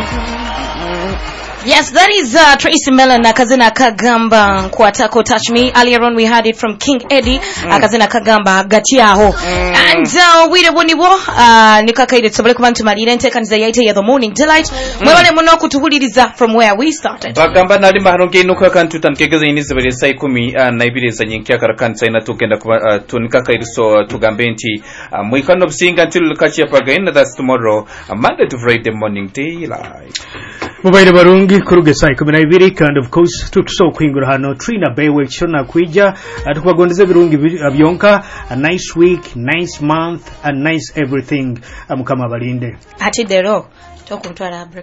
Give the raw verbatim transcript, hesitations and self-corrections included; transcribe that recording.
Yes, that is uh, Tracy Mellon akazina kagamba nkwatako touch me. Earlier on we heard it from King Eddie mm. akazina kagamba gatiaho mm. and uh, we the bo uh, nikakaide tsobole kubantu malire ntekanza yaite ya the morning delight mwebale mm. muno kutuhuliriza from where we started bagamba nali maharonge nuko kantu tankegeza inize bere sai kumi uh, naibireza nyinkya karakanza ina tugenda kuba uh, tunikakaide so uh, tugambe nti uh, mwikano businga until catch up again. That's tomorrow, uh, Monday to Friday morning daylight. Mubaire barungi kuruge sai kumi na ibiri and of course tutuso kwingura hano Trina Bewe chona kwija atukubagondeze birungi byonka. A nice week, nice month, and nice everything. Amukama balinde ati dero tokuntwala